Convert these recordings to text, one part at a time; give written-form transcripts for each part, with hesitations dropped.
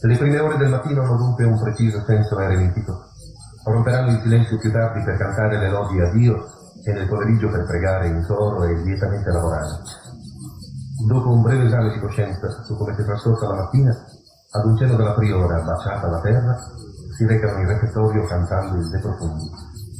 Le prime ore del mattino hanno dunque un preciso senso eremitico. Romperanno il silenzio più tardi per cantare le lodi a Dio e nel pomeriggio per pregare in coro e lietamente lavorare. Dopo un breve esame di coscienza su come si è trascorsa la mattina, ad un cenno della priora baciata alla terra, si recano in refettorio cantando il De Profundis.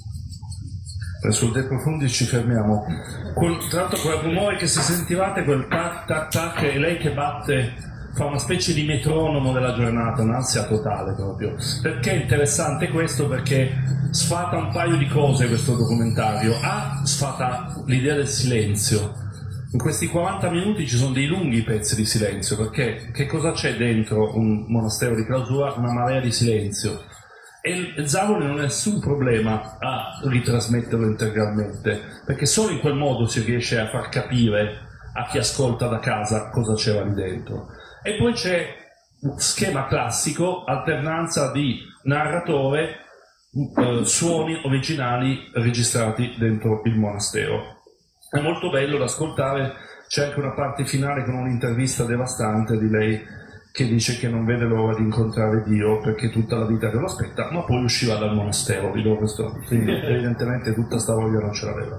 Sul De Profundis ci fermiamo. Tra l'altro quel rumore che se sentivate, quel tac tac tac, è lei che batte, fa una specie di metronomo della giornata, un'ansia totale proprio. Perché è interessante questo? Perché sfata un paio di cose questo documentario. Sfata l'idea del silenzio. In questi 40 minuti ci sono dei lunghi pezzi di silenzio, perché che cosa c'è dentro un monastero di clausura? Una marea di silenzio. E Zavola non ha nessun problema a ritrasmetterlo integralmente, perché solo in quel modo si riesce a far capire a chi ascolta da casa cosa c'era lì dentro. E poi c'è un schema classico, alternanza di narratore, suoni originali registrati dentro il monastero. È molto bello da ascoltare, c'è anche una parte finale con un'intervista devastante di lei che dice che non vede l'ora di incontrare Dio perché tutta la vita che lo aspetta, ma poi usciva dal monastero, vi do questo, quindi evidentemente tutta sta voglia non ce l'aveva.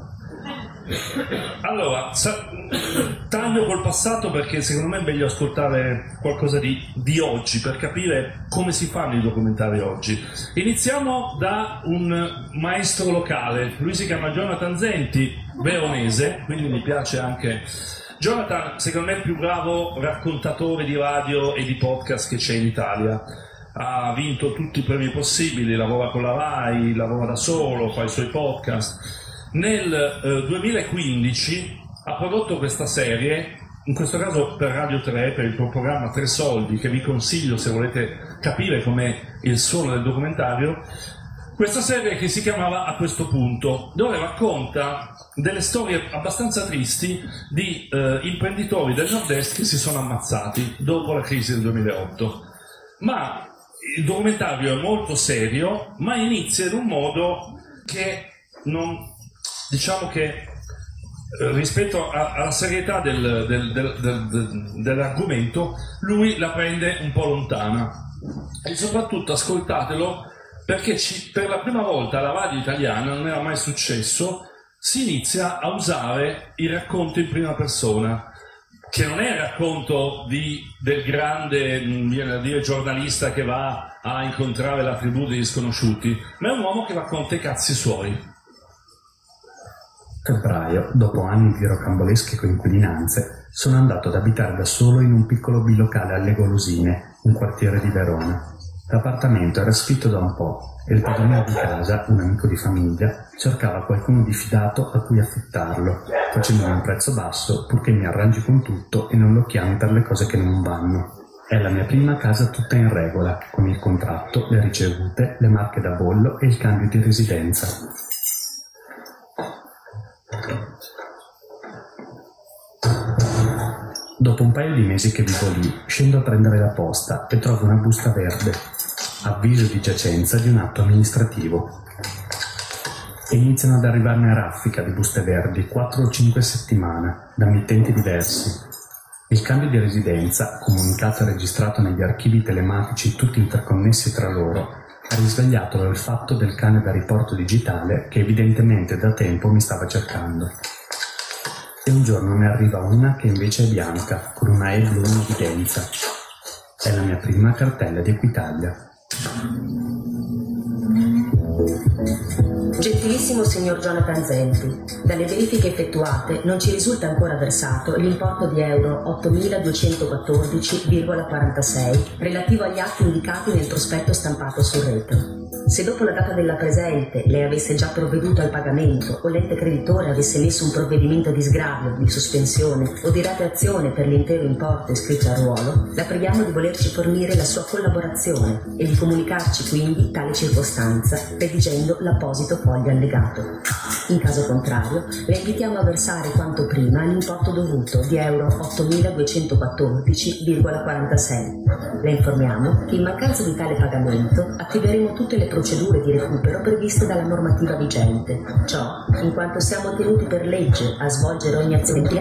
Allora, taglio col passato perché secondo me è meglio ascoltare qualcosa di oggi per capire come si fanno i documentari oggi. Iniziamo da un maestro locale, lui si chiama Jonathan Zenti, veronese, quindi mi piace anche. Jonathan, secondo me, è il più bravo raccontatore di radio e di podcast che c'è in Italia. Ha vinto tutti i premi possibili, lavora con la Rai, lavora da solo, fa i suoi podcast. Nel 2015 ha prodotto questa serie, in questo caso per Radio 3, per il suo programma Tre Soldi, che vi consiglio se volete capire com'è il suono del documentario. Questa serie che si chiamava A questo punto, dove racconta delle storie abbastanza tristi di imprenditori del nord-est che si sono ammazzati dopo la crisi del 2008. Ma il documentario è molto serio, ma inizia in un modo che non... diciamo che rispetto alla serietà dell'argomento, lui la prende un po' lontana. E soprattutto ascoltatelo, perché per la prima volta alla radio italiana, non era mai successo, si inizia a usare il racconto in prima persona, che non è il racconto del grande, viene da dire, giornalista che va a incontrare la tribù degli sconosciuti, ma è un uomo che racconta i cazzi suoi. Febbraio, dopo anni di rocambolesche coinquilinanze, sono andato ad abitare da solo in un piccolo bilocale alle Golosine, un quartiere di Verona. L'appartamento era sfitto da un po' e il padrone di casa, un amico di famiglia, cercava qualcuno di fidato a cui affittarlo, facendomi un prezzo basso purché mi arrangi con tutto e non lo chiami per le cose che non vanno. È la mia prima casa tutta in regola, con il contratto, le ricevute, le marche da bollo e il cambio di residenza. Dopo un paio di mesi che vivo lì, scendo a prendere la posta e trovo una busta verde, avviso di giacenza di un atto amministrativo. E iniziano ad arrivarne a raffica di buste verdi, 4 o 5 a settimana, da mittenti diversi. Il cambio di residenza, comunicato e registrato negli archivi telematici tutti interconnessi tra loro, ha risvegliato l'olfatto del cane da riporto digitale che evidentemente da tempo mi stava cercando. E un giorno ne arriva una che invece è bianca, con una E blu in evidenza. È la mia prima cartella di Equitalia. Gentilissimo signor Jonathan Zenti, dalle verifiche effettuate non ci risulta ancora versato l'importo di euro 8.214,46 relativo agli atti indicati nel prospetto stampato sul retro. Se dopo la data della presente lei avesse già provveduto al pagamento o l'ente creditore avesse messo un provvedimento di sgravio, di sospensione o di rateazione per l'intero importo iscritto a ruolo, la preghiamo di volerci fornire la sua collaborazione e di comunicarci quindi tale circostanza redigendo l'apposito foglio allegato. In caso contrario, la invitiamo a versare quanto prima l'importo dovuto di euro 8.214,46. La informiamo che in mancanza di tale pagamento attiveremo tutte le procedure di recupero previste dalla normativa vigente. Ciò in quanto siamo tenuti per legge a svolgere ogni azione